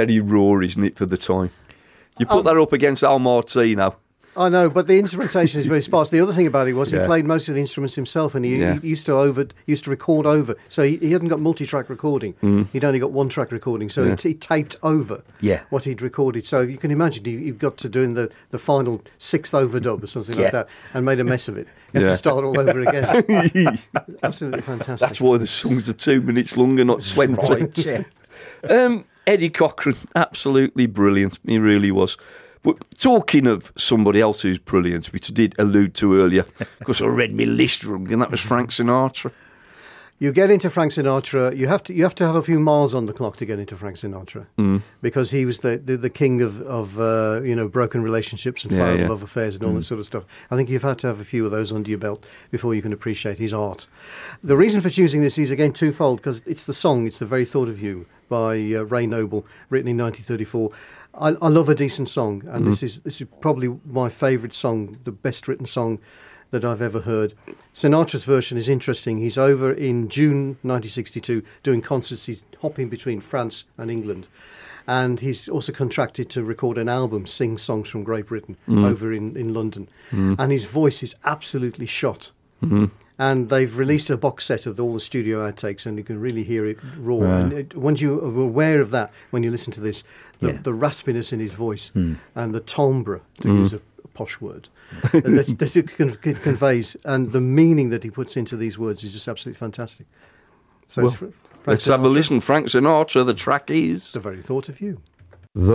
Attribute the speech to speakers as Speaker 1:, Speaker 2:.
Speaker 1: very raw, isn't it, for the time? You put that up against Al Martino.
Speaker 2: I know, but the instrumentation is very sparse. The other thing about it was he played most of the instruments himself, and he used to record over. So he hadn't got multi-track recording. He'd only got one-track recording. So he taped over what he'd recorded. So you can imagine he got to doing the final sixth overdub or something like that, and made a mess of it. He had to start all over again. Absolutely fantastic.
Speaker 1: That's why the songs are 2 minutes longer, not 20.
Speaker 2: Right,
Speaker 1: Eddie Cochran, absolutely brilliant. He really was. But talking of somebody else who's brilliant, which I did allude to earlier, because I read my list wrong, and that was Frank Sinatra.
Speaker 2: You get into Frank Sinatra, you have to have a few miles on the clock to get into Frank Sinatra, because he was the king of broken relationships and failed love affairs and all that sort of stuff. I think you've had to have a few of those under your belt before you can appreciate his art. The reason for choosing this is, again, twofold, because it's the song, it's The Very Thought of You by Ray Noble, written in 1934. I love a decent song, and this is probably my favourite song, the best written song that I've ever heard. Sinatra's version is interesting. He's over in June 1962 doing concerts. He's hopping between France and England. And he's also contracted to record an album, Sing Songs from Great Britain, over in London. And his voice is absolutely shot. And they've released a box set of all the studio outtakes, and you can really hear it raw. And once you are aware of that, when you listen to this, the raspiness in his voice and the timbre, to use a posh word, that it conveys, and the meaning that he puts into these words is just absolutely fantastic. So let's have a
Speaker 1: listen. Frank Sinatra, the track is
Speaker 2: The Very Thought of You.